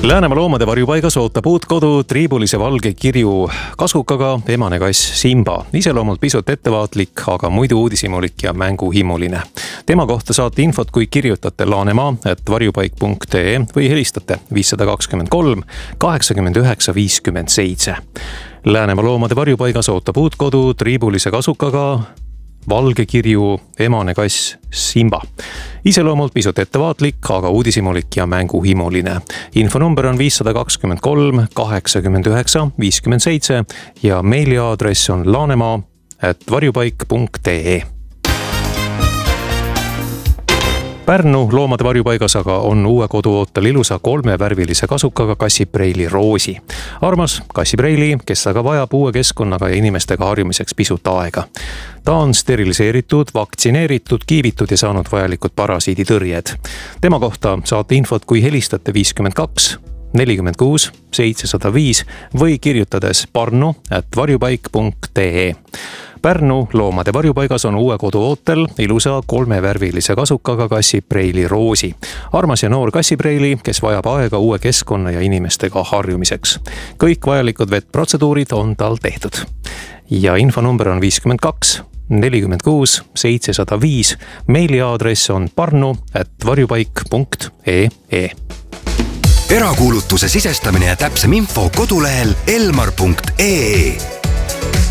Läänemaa loomade varjupaigas ootab uut kodu triibulise valge kirju kasukaga emane kass Simba. Iseloomult pisut ettevaatlik, aga muidu uudishimulik ja mänguhimuline. Tema kohta saate infot, kui kirjutate laanemaa@varjupaik.ee või helistate 523 89 57. Läänemaa loomade varjupaigas ootab uut kodu triibulise kasukaga valge kirju emane kass Simba. Iseloomult pisut ettevaatlik, aga uudishimulik ja mänguhimuline. Infonumber on 523 89 57 ja meiliaadress on laanemaa@varjupaik.ee. Pärnu loomade varjupaigas aga on uue kodu ootel ilusa 3-värvilise kasukaga kassipreili Roosi. Armas kassipreili, kes aga vajab uue keskkonnaga ja inimestega harjumiseks pisut aega. Ta on steriliseeritud, vaktsineeritud, kiivitud ja saanud vajalikud parasiiditõrjed. Tema kohta saate infot, kui helistate 52 46 705 või kirjutades parnu@varjupaik.ee. Pärnu loomade varjupaigas on uue kodu ootel ilusa 3-värvilise kasukaga kassipreili Roosi. Armas ja noor kassipreili, kes vajab aega uue keskkonna ja inimestega harjumiseks. Kõik vajalikud vetprotseduurid on tal tehtud. Ja infonumber on 52 46 705. Meiliaadress on parnu@varjupaik.ee. Erakuulutuse sisestamine ja täpsem info kodulehel elmar.ee.